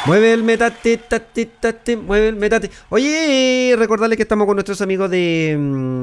Mueve el metate, tate, tate, mueve el metate. Oye, recordarles que estamos con nuestros amigos de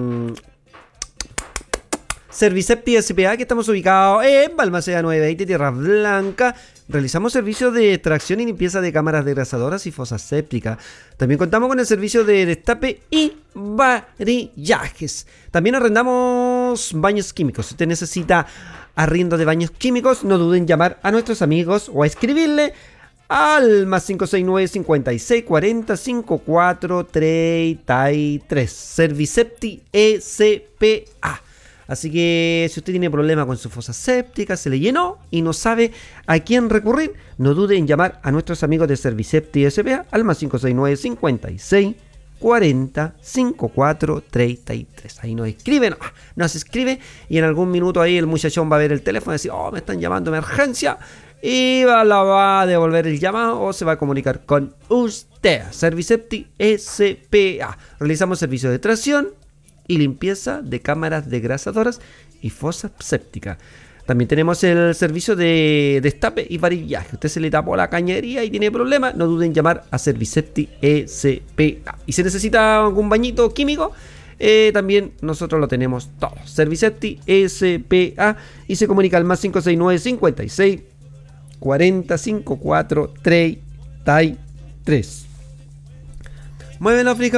Servicepti SPA, que estamos ubicados en Balmaceda 920, Tierra Blanca. Realizamos servicios de extracción y limpieza de cámaras degrasadoras y fosas sépticas. También contamos con el servicio de destape y varillajes. También arrendamos baños químicos. Si usted necesita arriendo de baños químicos, no duden en llamar a nuestros amigos o a escribirle al más 569 56 40 54 33. Servicepti SPA. Así que si usted tiene problema con su fosa séptica, se le llenó y no sabe a quién recurrir, no dude en llamar a nuestros amigos de Servicepti SPA al más 569 56 40 54 33. Ahí nos escribe y en algún minuto ahí el muchachón va a ver el teléfono y decir, oh, me están llamando, emergencia. Y va a devolver el llamado o se va a comunicar con usted. Servicepti SPA. Realizamos servicios de tracción y limpieza de cámaras degrasadoras y fosas sépticas. También tenemos el servicio de destape y varillaje. Usted se le tapó la cañería y tiene problemas, no duden en llamar a Servicepti SPA. Y si necesita algún bañito químico, también nosotros lo tenemos todo. Servicepti SPA y se comunica al más 569 56 40 54 33. Mueve la África.